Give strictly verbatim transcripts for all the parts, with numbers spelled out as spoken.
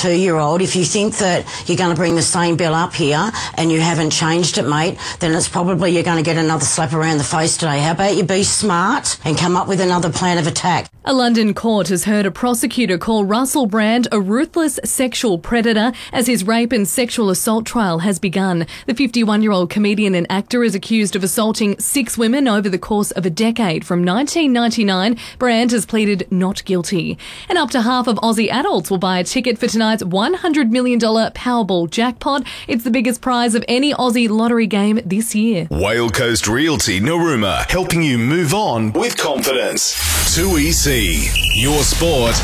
two-year-old, if you think that you're going to bring the same bill up here and you haven't changed it, mate, then it's probably you're going to get another slap around the face today. How about you be smart and come up with another plan of attack? A London court has heard a prosecutor call Russell Brand a ruthless sexual predator as his rape and sexual assault trial has begun. The fifty-one-year-old comedian and actor is accused of assaulting six women over the course of a decade. From nineteen ninety-nine, Brand has pleaded not guilty. And up to half of Aussie adults will buy a ticket for tonight's one hundred million dollars Powerball jackpot. It's the biggest prize of any Aussie lottery game this year. Whale Coast Realty Narooma, helping you move on with confidence. two E C, your sport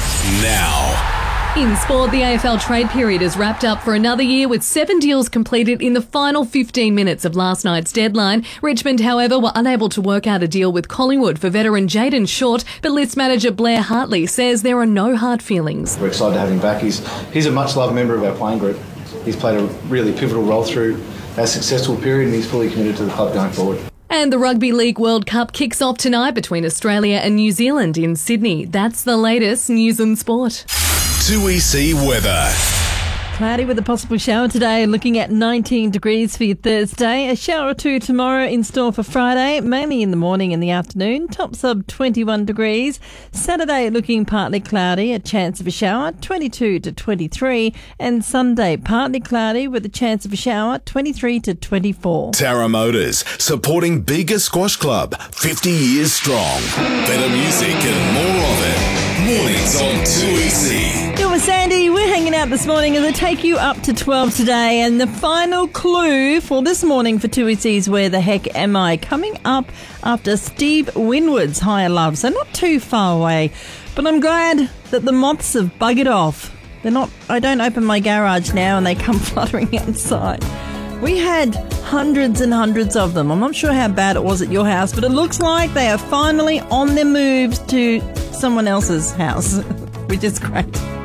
now. In sport, the A F L trade period is wrapped up for another year with seven deals completed in the final fifteen minutes of last night's deadline. Richmond, however, were unable to work out a deal with Collingwood for veteran Jayden Short, but list manager Blair Hartley says there are no hard feelings. We're excited to have him back. He's, he's a much-loved member of our playing group. He's played a really pivotal role through our successful period and he's fully committed to the club going forward. And the Rugby League World Cup kicks off tonight between Australia and New Zealand in Sydney. That's the latest news and sport. two E C weather. Cloudy with a possible shower today, looking at nineteen degrees for your Thursday. A shower or two tomorrow in store for Friday, mainly in the morning and the afternoon. Top sub twenty-one degrees. Saturday looking partly cloudy, a chance of a shower, twenty-two to twenty-three. And Sunday partly cloudy with a chance of a shower, twenty-three to twenty-four. Tara Motors, supporting Bega Squash Club, fifty years strong. Better music and more of it. Mornings on two E C. You're with Sandy. We're hanging out this morning as I take you up to twelve today. And the final clue for this morning for two E C's Where the Heck Am I? Coming up after Steve Winwood's Higher Love. So not too far away. But I'm glad that the moths have buggered off. They're not, I don't open my garage now and they come fluttering outside. We had hundreds and hundreds of them. I'm not sure how bad it was at your house, but it looks like they are finally on their moves to someone else's house, which is great.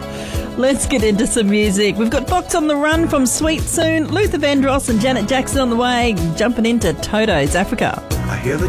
Let's get into some music. We've got Fox on the Run from Sweet Soon, Luther Vandross and Janet Jackson on the way, jumping into Toto's Africa. I hear the